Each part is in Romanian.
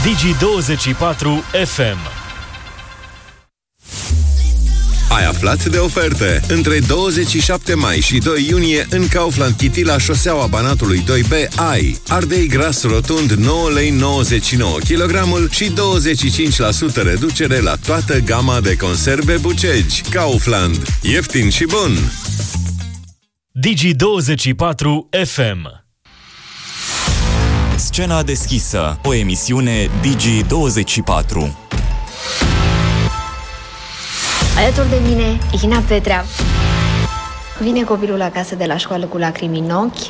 Digi24 FM. Ai aflat de oferte? Între 27 mai și 2 iunie în Kaufland Chitii la șoseaua Banatului 2B ai ardei gras rotund 9,99 lei kg și 25% reducere la toată gama de conserve Bucegi. Kaufland. Ieftin și bun! Digi24 FM. Scena deschisă, o emisiune Digi24. Alături de mine, Ina Petrea. Vine copilul acasă de la școală cu lacrimi în ochi.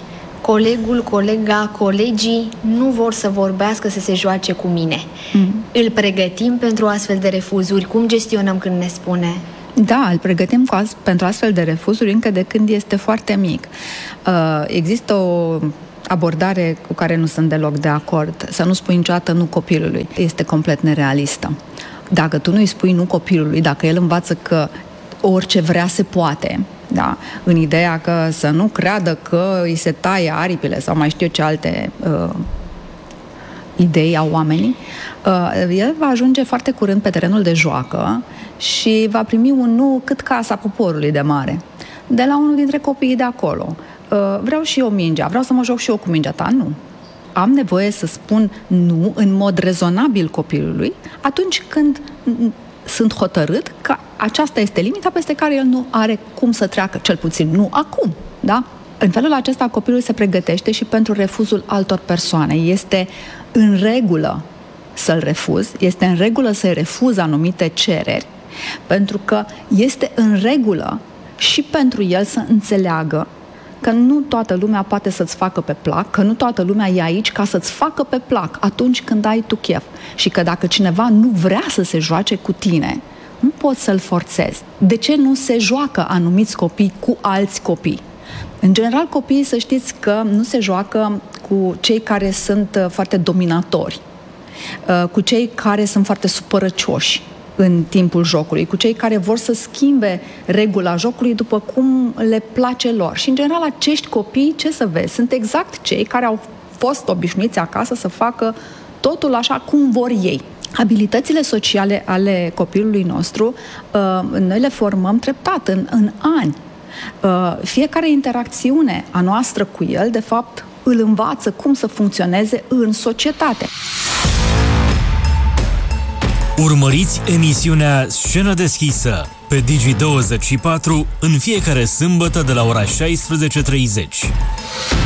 Colegii nu vor să vorbească, să se joace cu mine. Îl pregătim pentru astfel de refuzuri? Cum gestionăm când ne spune? Da, îl pregătim pentru astfel de refuzuri încă de când este foarte mic. Există o abordare cu care nu sunt deloc de acord. Să nu spui niciodată nu copilului. Este complet nerealistă. Dacă tu nu-i spui nu copilului, dacă el învață că orice vrea se poate, da? În ideea că să nu creadă că îi se taie aripile sau mai știu eu ce alte idei au oamenii, el va ajunge foarte curând pe terenul de joacă și va primi un nu cât casa poporului de mare. De la unul dintre copiii de acolo. Vreau și eu mingea, vreau să mă joc și eu cu mingea ta, nu. Am nevoie să spun nu în mod rezonabil copilului atunci când sunt hotărât că aceasta este limita peste care el nu are cum să treacă, cel puțin nu acum, da? În felul acesta copilul se pregătește și pentru refuzul altor persoane. Este în regulă să-l refuz, este în regulă să-i refuz anumite cereri, pentru că este în regulă și pentru el să înțeleagă că nu toată lumea poate să-ți facă pe plac, că nu toată lumea e aici ca să-ți facă pe plac atunci când ai tu chef. Și că dacă cineva nu vrea să se joace cu tine, nu poți să-l forțezi. De ce nu se joacă anumiți copii cu alți copii? În general, copiii, să știți că nu se joacă cu cei care sunt foarte dominatori, cu cei care sunt foarte supărăcioși în timpul jocului, cu cei care vor să schimbe regula jocului după cum le place lor. Și, în general, acești copii, ce să vezi, sunt exact cei care au fost obișnuiți acasă să facă totul așa cum vor ei. Abilitățile sociale ale copilului nostru, noi le formăm treptat, în ani. Fiecare interacțiune a noastră cu el, de fapt, îl învață cum să funcționeze în societate. Urmăriți emisiunea Scenă deschisă pe Digi24 în fiecare sâmbătă de la ora 16:30.